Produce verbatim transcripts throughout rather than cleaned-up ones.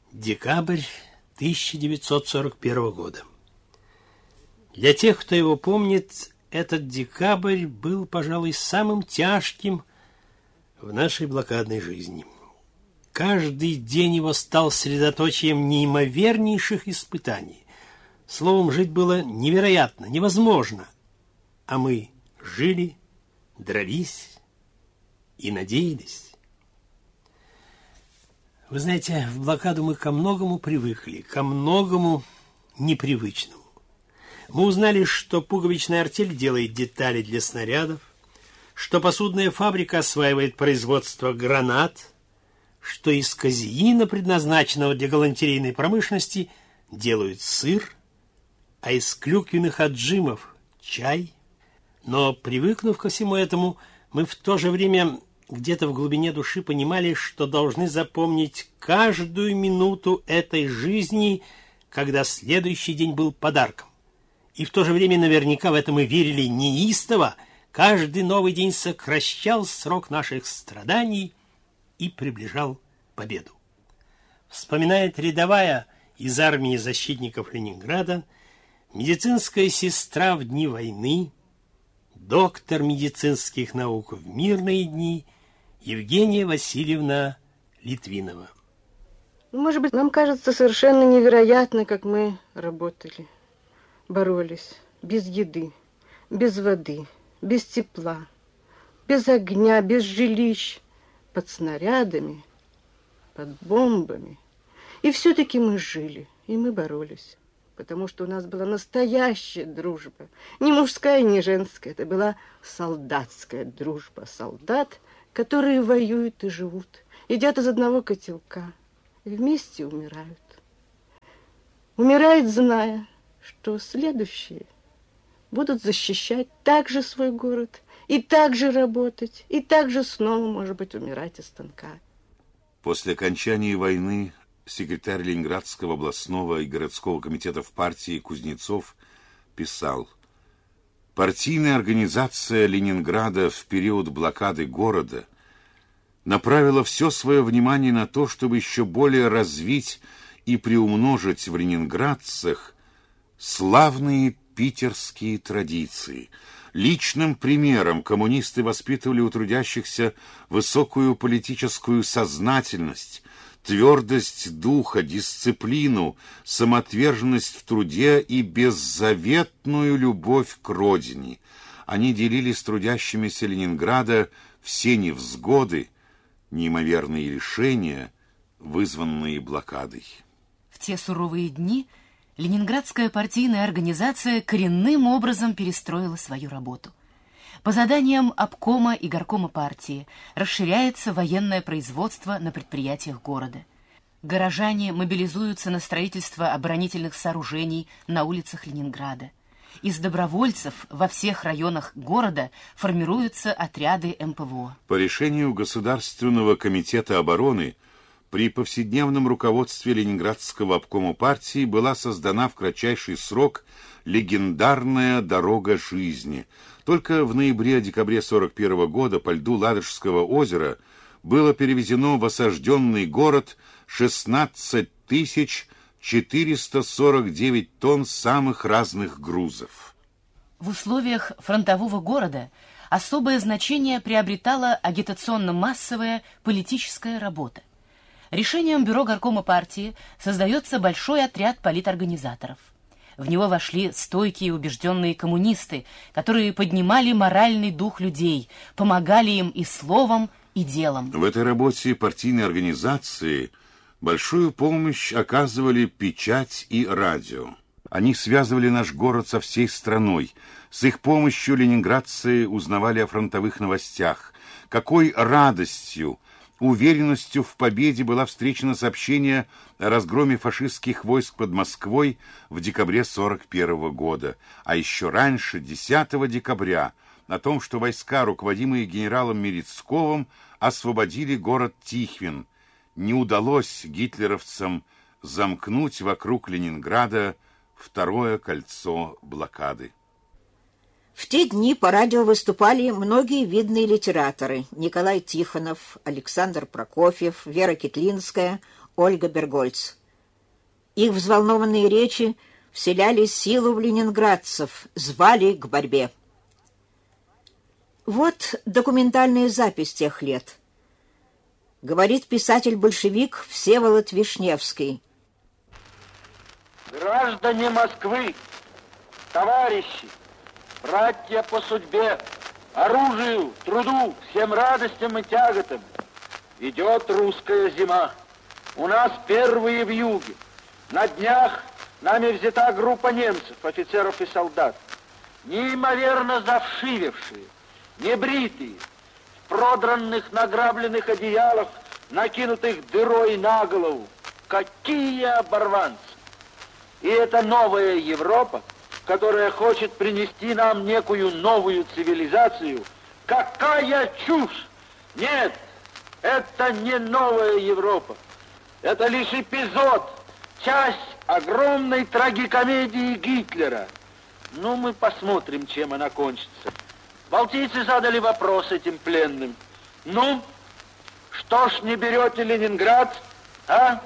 Декабрь тысяча девятьсот сорок первого года. Для тех, кто его помнит, этот декабрь был, пожалуй, самым тяжким в нашей блокадной жизни. Каждый день его стал средоточием неимовернейших испытаний. Словом, жить было невероятно, невозможно. А мы жили, дрались и надеялись. Вы знаете, в блокаду мы ко многому привыкли, ко многому непривычному. Мы узнали, что пуговичная артель делает детали для снарядов, что посудная фабрика осваивает производство гранат, что из казеина, предназначенного для галантерейной промышленности, делают сыр, а из клюквенных отжимов – чай. Но, привыкнув ко всему этому, мы в то же время где-то в глубине души понимали, что должны запомнить каждую минуту этой жизни, когда следующий день был подарком. И в то же время наверняка в это мы верили неистово. Каждый новый день сокращал срок наших страданий и приближал победу. Вспоминает рядовая из армии защитников Ленинграда, медицинская сестра в дни войны, доктор медицинских наук в мирные дни Евгения Васильевна Литвинова. Может быть, нам кажется совершенно невероятно, как мы работали, боролись без еды, без воды, без тепла, без огня, без жилищ, под снарядами, под бомбами. И все-таки мы жили, и мы боролись. Потому что у нас была настоящая дружба. Не мужская, не женская. Это была солдатская дружба. Солдат, которые воюют и живут. Едят из одного котелка. И вместе умирают. Умирают, зная, что следующие будут защищать также свой город. И также работать. И также снова, может быть, умирать из станка. После окончания войны секретарь Ленинградского областного и городского комитетов партии Кузнецов писал: «Партийная организация Ленинграда в период блокады города направила все свое внимание на то, чтобы еще более развить и приумножить в ленинградцах славные питерские традиции. Личным примером коммунисты воспитывали у трудящихся высокую политическую сознательность, твердость духа, дисциплину, самоотверженность в труде и беззаветную любовь к родине. Они делили с трудящимися Ленинграда все невзгоды, неимоверные лишения, вызванные блокадой». В те суровые дни Ленинградская партийная организация коренным образом перестроила свою работу. По заданиям обкома и горкома партии расширяется военное производство на предприятиях города. Горожане мобилизуются на строительство оборонительных сооружений на улицах Ленинграда. Из добровольцев во всех районах города формируются отряды эм пэ вэ о. По решению Государственного комитета обороны при повседневном руководстве Ленинградского обкома партии была создана в кратчайший срок легендарная «Дорога жизни». Только в ноябре-декабре сорок первого года по льду Ладожского озера было перевезено в осажденный город шестнадцать тысяч четыреста сорок девять тонн самых разных грузов. В условиях фронтового города особое значение приобретала агитационно-массовая политическая работа. Решением бюро горкома партии создается большой отряд политорганизаторов. В него вошли стойкие и убежденные коммунисты, которые поднимали моральный дух людей, помогали им и словом, и делом. В этой работе партийной организации большую помощь оказывали печать и радио. Они связывали наш город со всей страной. С их помощью ленинградцы узнавали о фронтовых новостях. Какой радостью, уверенностью в победе была встречено сообщение о разгроме фашистских войск под Москвой в декабре сорок первого года, а еще раньше, десятого декабря, о том, что войска, руководимые генералом Мерецковым, освободили город Тихвин. Не удалось гитлеровцам замкнуть вокруг Ленинграда второе кольцо блокады. В те дни по радио выступали многие видные литераторы: Николай Тихонов, Александр Прокофьев, Вера Китлинская, Ольга Бергольц. Их взволнованные речи вселяли силу в ленинградцев, звали к борьбе. Вот документальная запись тех лет. Говорит писатель-большевик Всеволод Вишневский. Граждане Москвы, товарищи, братья по судьбе, оружию, труду, всем радостям и тяготам. Идет русская зима. У нас первые вьюги. На днях нами взята группа немцев, офицеров и солдат. Неимоверно завшивевшие, небритые, в продранных, награбленных одеялах, накинутых дырой на голову. Какие оборванцы! И это новая Европа, которая хочет принести нам некую новую цивилизацию. Какая чушь! Нет, это не новая Европа. Это лишь эпизод, часть огромной трагикомедии Гитлера. Ну, мы посмотрим, чем она кончится. Балтийцы задали вопрос этим пленным. Ну, что ж не берете Ленинград, а?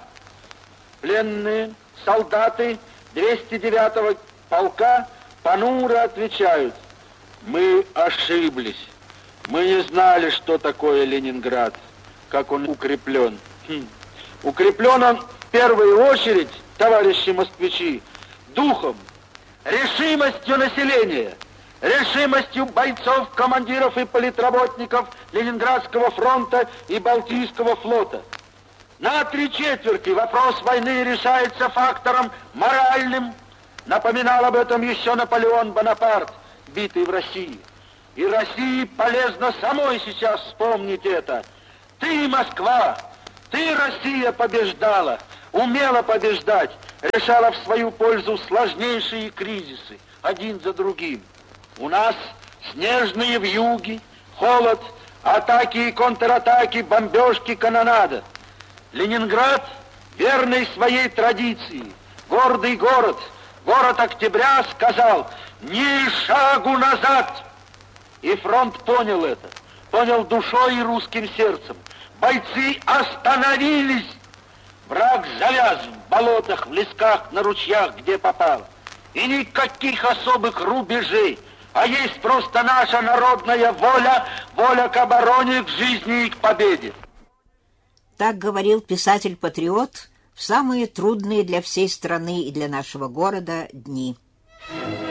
Пленные солдаты двести девятого полка понуро отвечают: мы ошиблись. Мы не знали, что такое Ленинград, как он укреплен. Хм. Укреплен он в первую очередь, товарищи москвичи, духом, решимостью населения, решимостью бойцов, командиров и политработников Ленинградского фронта и Балтийского флота. На три четверти вопрос войны решается фактором моральным. Напоминал об этом еще Наполеон Бонапарт, битый в России. И России полезно самой сейчас вспомнить это. Ты, Москва, ты, Россия, побеждала, умела побеждать, решала в свою пользу сложнейшие кризисы, один за другим. У нас снежные вьюги, холод, атаки и контратаки, бомбежки, канонада. Ленинград, верный своей традиции, гордый город, город октября, сказал: ни шагу назад. И фронт понял это, понял душой и русским сердцем. Бойцы остановились. Враг завяз в болотах, в лесках, на ручьях, где попало. И никаких особых рубежей, а есть просто наша народная воля, воля к обороне, к жизни и к победе. Так говорил писатель-патриот в самые трудные для всей страны и для нашего города дни.